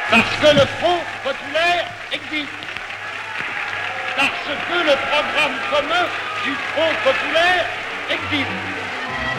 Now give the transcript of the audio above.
Parce que le Front populaire existe. Parce que le programme commun du Front populaire existe.